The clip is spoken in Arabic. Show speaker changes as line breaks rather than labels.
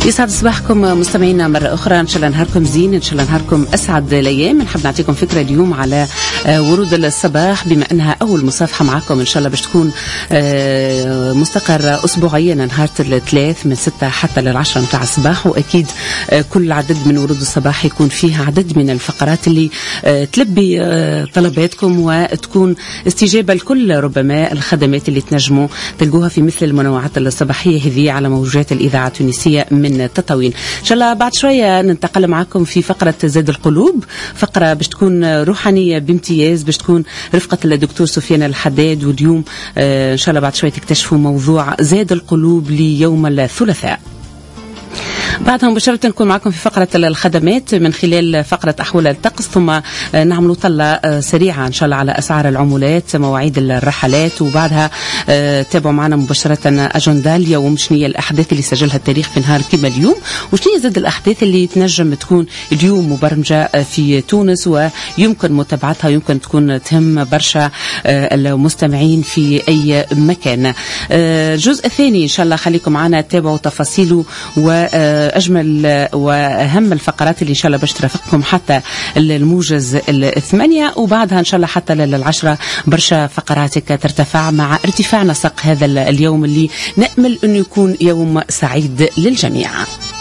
يسعد صباحكم مستمعينا مرة أخرى. إن شاء الله نهاركم زين، إن شاء الله نهاركم أسعد الأيام. نحب نعطيكم فكرة اليوم على ورود الصباح، بما أنها أول مصافحة معكم إن شاء الله باش تكون مستقر أسبوعيا نهار الثلاث من 6 حتى لل10 متاع الصباح. وأكيد كل عدد من ورود الصباح يكون فيها عدد من الفقرات اللي تلبي طلباتكم وتكون استجابة لكل ربما الخدمات اللي تنجموا تلقوها في مثل المنوعات الصباحية هذه على موجات الإذاعة التونسية من تطاوين. إن شاء الله بعد شوية ننتقل معكم في فقرة زاد القلوب، فقرة باش تكون روحانية بامتياز، باش تكون رفقة الدكتور سفيان الحداد. واليوم إن شاء الله بعد شوية تكتشفوا موضوع زاد القلوب ليوم الثلاثاء. بعدها مباشرة نكون معكم في فقرة الخدمات من خلال فقرة أحوال الطقس، ثم نعمل طلة سريعة إن شاء الله على أسعار العملات، مواعيد الرحلات، وبعدها تابعوا معنا مباشرة أجندة اليوم. شنية الأحداث اللي سجلها التاريخ في نهار كما اليوم، وشنية زاد الأحداث اللي تنجم تكون اليوم مبرمجة في تونس ويمكن متابعتها، يمكن تكون تهم برشا المستمعين في أي مكان. الجزء الثاني إن شاء الله خليكم معنا تابعوا تفاصيله وأجمل وأهم الفقرات اللي إن شاء الله باش ترافقكم حتى الموجز 8، وبعدها إن شاء الله حتى لل10 برشا فقراتك ترتفع مع ارتفاع نسق هذا اليوم اللي نأمل أنه يكون يوم سعيد للجميع.